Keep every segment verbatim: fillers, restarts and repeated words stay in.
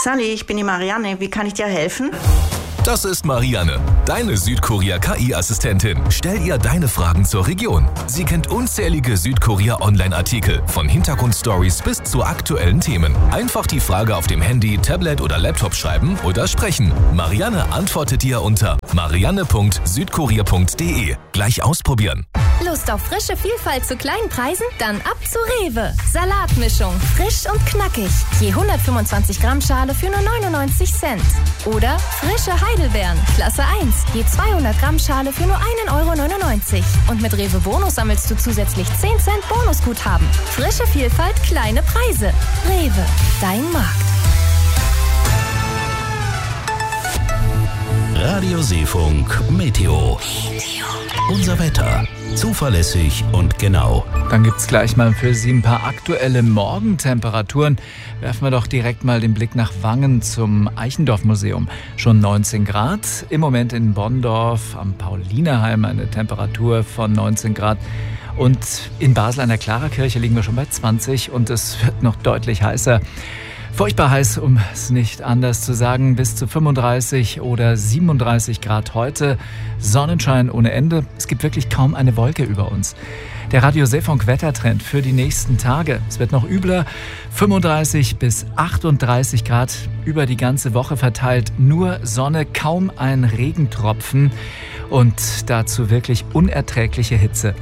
Sally, ich bin die Marianne. Wie kann ich dir helfen? Das ist Marianne, deine Südkorea-K I-Assistentin. Stell ihr deine Fragen zur Region. Sie kennt unzählige Südkorea-Online-Artikel, von Hintergrundstories bis zu aktuellen Themen. Einfach die Frage auf dem Handy, Tablet oder Laptop schreiben oder sprechen. Marianne antwortet dir unter marianne punkt südkorea punkt de. Gleich ausprobieren. Lust auf frische Vielfalt zu kleinen Preisen? Dann ab zu Rewe. Salatmischung, frisch und knackig. Je hundertfünfundzwanzig Gramm Schale für nur neunundneunzig Cent. Oder frische Heidelbeeren, Klasse eins. Je zweihundert Gramm Schale für nur ein Euro neunundneunzig. Und mit Rewe Bonus sammelst du zusätzlich zehn Cent Bonusguthaben. Frische Vielfalt, kleine Preise. Rewe, dein Markt. Radio Seefunk Meteo. Unser Wetter. Zuverlässig und genau. Dann gibt's gleich mal für Sie ein paar aktuelle Morgentemperaturen. Werfen wir doch direkt mal den Blick nach Wangen zum Eichendorff-Museum. Schon neunzehn Grad. Im Moment in Bonndorf am Paulinerheim eine Temperatur von neunzehn Grad. Und in Basel an der Klarerkirche liegen wir schon bei zwanzig und es wird noch deutlich heißer. Furchtbar heiß, um es nicht anders zu sagen, bis zu fünfunddreißig oder siebenunddreißig Grad heute. Sonnenschein ohne Ende. Es gibt wirklich kaum eine Wolke über uns. Der Radio Seefunk Wettertrend für die nächsten Tage. Es wird noch übler. fünfunddreißig bis achtunddreißig Grad über die ganze Woche verteilt. Nur Sonne, kaum ein Regentropfen und dazu wirklich unerträgliche Hitze.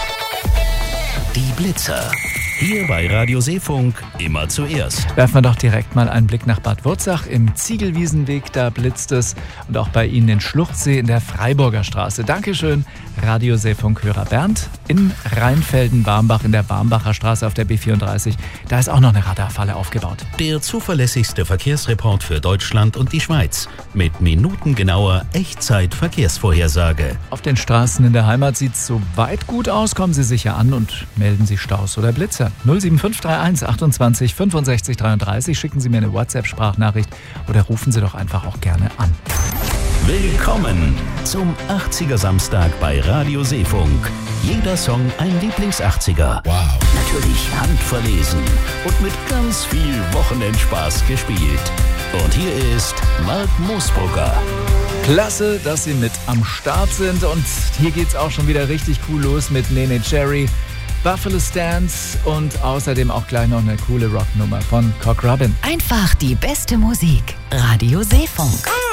Die Blitzer. Hier bei Radio Seefunk immer zuerst. Werfen wir doch direkt mal einen Blick nach Bad Wurzach. Im Ziegelwiesenweg, da blitzt es. Und auch bei Ihnen in Schluchtsee in der Freiburger Straße. Dankeschön, Radio Seefunk-Hörer Bernd. In Rheinfelden-Barmbach in der Barmbacher Straße auf der B vierunddreißig. Da ist auch noch eine Radarfalle aufgebaut. Der zuverlässigste Verkehrsreport für Deutschland und die Schweiz. Mit minutengenauer Echtzeit-Verkehrsvorhersage. Auf den Straßen in der Heimat sieht es soweit gut aus. Kommen Sie sicher an und melden Sie Staus oder Blitzer. null sieben fünf drei eins achtundzwanzig fünfundsechzig dreiunddreißig. Schicken Sie mir eine WhatsApp-Sprachnachricht oder rufen Sie doch einfach auch gerne an. Willkommen zum achtziger Samstag bei Radio Seefunk. Jeder Song ein Lieblings-achtziger. Wow. Natürlich handverlesen und mit ganz viel Wochenendspaß gespielt. Und hier ist Mark Moosbrugger. Klasse, dass Sie mit am Start sind. Und hier geht's auch schon wieder richtig cool los mit Nene Cherry, Buffalo Stance und außerdem auch gleich noch eine coole Rocknummer von Cock Robin. Einfach die beste Musik. Radio Seefunk.